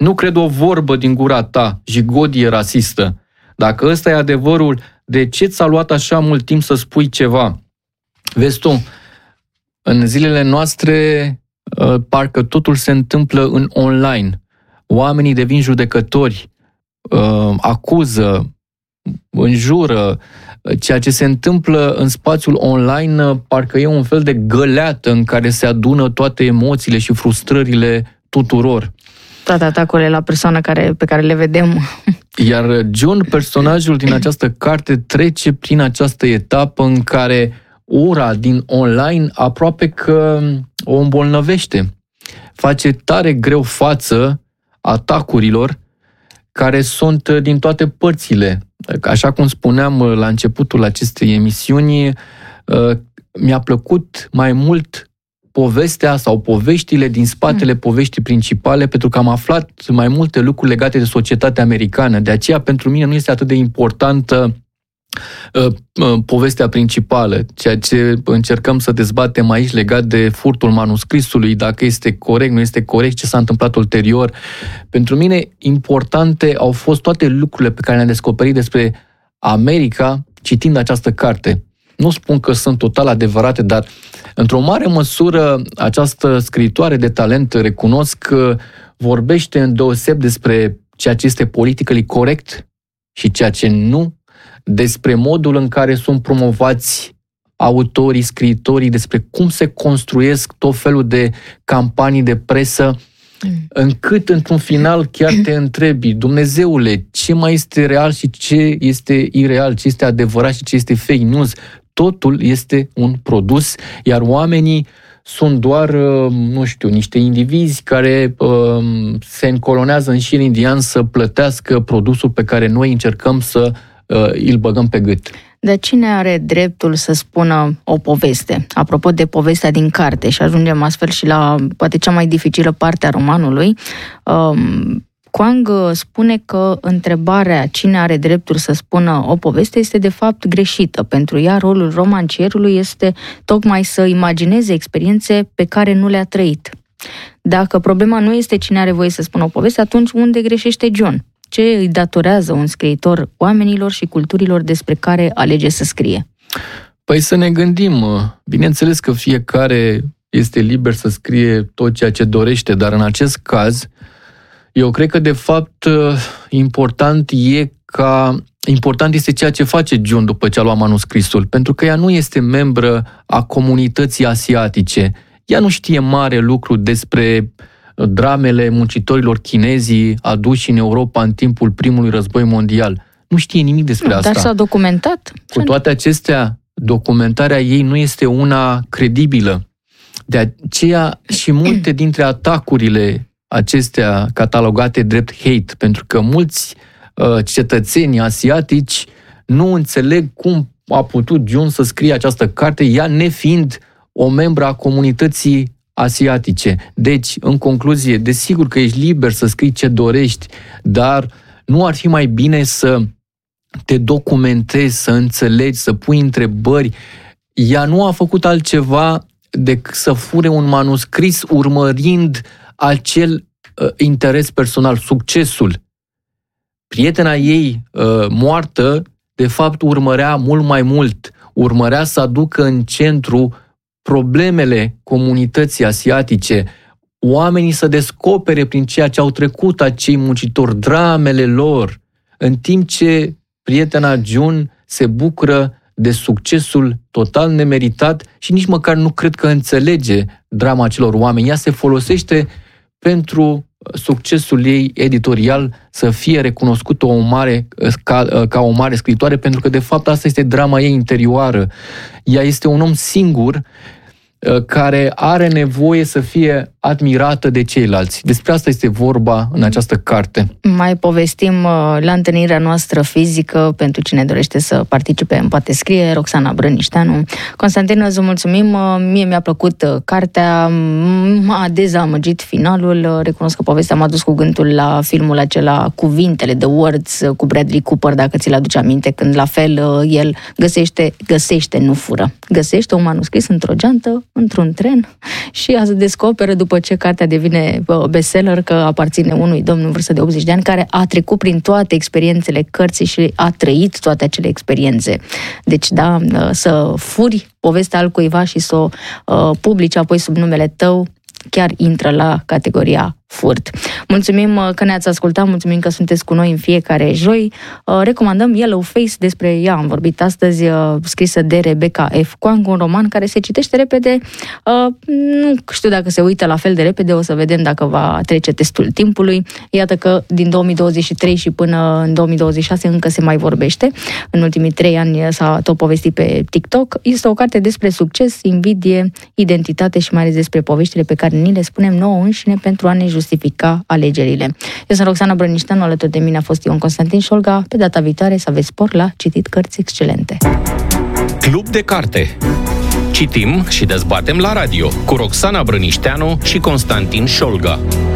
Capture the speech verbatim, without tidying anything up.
Nu cred o vorbă din gura ta, jigodie rasistă. Dacă ăsta e adevărul, de ce ți-a luat așa mult timp să spui ceva? Vezi tu, în zilele noastre, parcă totul se întâmplă în online. Oamenii devin judecători, acuză, înjură. Ceea ce se întâmplă în spațiul online parcă e un fel de găleată în care se adună toate emoțiile și frustrările tuturor. Toate atacurile la persoana care, pe care le vedem. Iar John, personajul din această carte, trece prin această etapă în care ura din online aproape că o îmbolnăvește. Face tare greu față atacurilor care sunt din toate părțile. Așa cum spuneam la începutul acestei emisiuni, mi-a plăcut mai mult povestea sau poveștile din spatele poveștii principale, pentru că am aflat mai multe lucruri legate de societatea americană. De aceea, pentru mine, nu este atât de importantă uh, uh, povestea principală, ceea ce încercăm să dezbatem aici legat de furtul manuscrisului, dacă este corect, nu este corect, ce s-a întâmplat ulterior. Pentru mine, importante au fost toate lucrurile pe care le-am descoperit despre America citind această carte. Nu spun că sunt total adevărate, dar într-o mare măsură această scriitoare de talent, recunosc că vorbește îndeoseb despre ceea ce este politically corect și ceea ce nu, despre modul în care sunt promovați autorii, scriitorii, despre cum se construiesc tot felul de campanii de presă, încât într-un final chiar te întrebi, Dumnezeule, ce mai este real și ce este ireal, ce este adevărat și ce este fake news. Totul este un produs, iar oamenii sunt doar, nu știu, niște indivizi care uh, se încolonează în șir indian să plătească produsul pe care noi încercăm să uh, îl băgăm pe gât. Dar cine are dreptul să spună o poveste? Apropo de povestea din carte, și ajungem astfel și la poate cea mai dificilă parte a romanului, um, Kwang spune că întrebarea cine are dreptul să spună o poveste este de fapt greșită. Pentru ea, rolul romancierului este tocmai să imagineze experiențe pe care nu le-a trăit. Dacă problema nu este cine are voie să spună o poveste, atunci unde greșește John? Ce îi datorează un scriitor oamenilor și culturilor despre care alege să scrie? Păi să ne gândim. Bineînțeles că fiecare este liber să scrie tot ceea ce dorește, dar în acest caz eu cred că, de fapt, important e ca important este ceea ce face John după ce a luat manuscrisul, pentru că ea nu este membră a comunității asiatice. Ea nu știe mare lucru despre dramele muncitorilor chinezi aduși în Europa în timpul primului război mondial. Nu știe nimic despre nu, asta. Dar s-a documentat. Cu toate acestea, documentarea ei nu este una credibilă. De aceea și multe dintre atacurile acestea catalogate drept hate, pentru că mulți uh, cetățeni asiatici nu înțeleg cum a putut John să scrie această carte, ea nefiind o membră a comunității asiatice. Deci, în concluzie, desigur că ești liber să scrii ce dorești, dar nu ar fi mai bine să te documentezi, să înțelegi, să pui întrebări. Ea nu a făcut altceva decât să fure un manuscris urmărind acel uh, interes personal, succesul. Prietena ei uh, moartă, de fapt, urmărea mult mai mult. Urmărea să aducă în centru problemele comunității asiatice, oamenii să descopere prin ceea ce au trecut acei muncitori, dramele lor, în timp ce prietena June se bucură de succesul total nemeritat și nici măcar nu cred că înțelege drama acelor oameni. Ea se folosește pentru succesul ei editorial să fie recunoscută o mare, ca, ca o mare scriitoare, pentru că de fapt asta este drama ei interioară. Ea este un om singur care are nevoie să fie admirată de ceilalți. Despre asta este vorba în această carte. Mai povestim la întâlnirea noastră fizică, pentru cine dorește să participe, îmi poate scrie, Roxana Brănișteanu. Constantin, îți mulțumim, mie mi-a plăcut cartea, m-a dezamăgit finalul, recunosc că povestea m-a dus cu gândul la filmul acela Cuvintele, The Words, cu Bradley Cooper, dacă ți-l aduce aminte, când la fel el găsește, găsește, nu fură. Găsește un manuscris într-o geantă, într-un tren și descoperă, după ce cartea devine bestseller, că aparține unui domn în vârstă de optzeci de ani care a trecut prin toate experiențele cărții și a trăit toate acele experiențe. Deci, da, să furi povestea altcuiva și să o uh, publici apoi sub numele tău, chiar intră la categoria furt. Mulțumim că ne-ați ascultat, mulțumim că sunteți cu noi în fiecare joi. Recomandăm Yellow Face, despre ea am vorbit astăzi, scrisă de Rebecca F. Kuang, un roman care se citește repede. Nu știu dacă se uită la fel de repede, o să vedem dacă va trece testul timpului. Iată că din două mii douăzeci și trei și până în două mii douăzeci și șase încă se mai vorbește. În ultimii trei ani s-a tot povestit pe TikTok. Este o carte despre succes, invidie, identitate și mai ales despre poveștile pe care ni le spunem nouă înșine pentru a ne justifica alegerile. Eu sunt Roxana Brănișteanu, alături de mine a fost Ion Constantin Șolga. Pe data viitoare să aveți spor la citit cărți excelente. Club de carte. Citim și dezbatem la radio cu Roxana Brănișteanu și Constantin Șolga.